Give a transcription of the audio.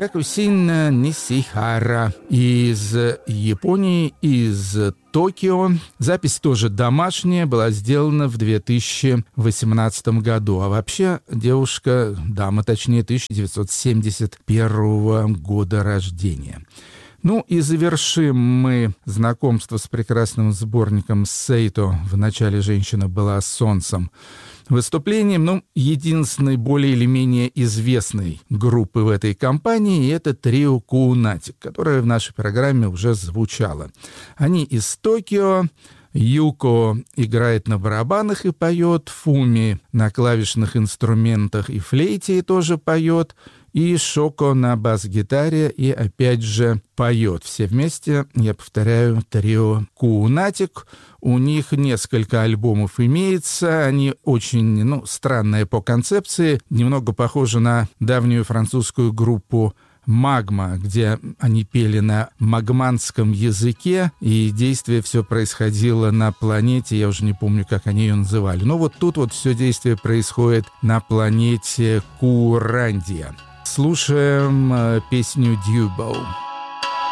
Хакусин Нисихара из Японии, из Токио. Запись тоже домашняя, была сделана в 2018 году. А вообще девушка, дама точнее, 1971 года рождения. Ну и завершим мы знакомство с прекрасным сборником Сейто «В начале женщина была солнцем» выступлением, единственной более или менее известной группы в этой компании, это трио Куунатик, которое в нашей программе уже звучало. Они из Токио. Юко играет на барабанах и поет, Фуми на клавишных инструментах и флейте тоже поет, и Шоко на бас-гитаре и опять же поет. Все вместе, я повторяю, трио Куунатик. У них несколько альбомов имеется, они очень странные по концепции, немного похожи на давнюю французскую группу «Магма», где они пели на магманском языке, и действие все происходило на планете, я уже не помню, как они ее называли. Но вот тут вот все действие происходит на планете Курандия. Слушаем песню «Дьюбоу».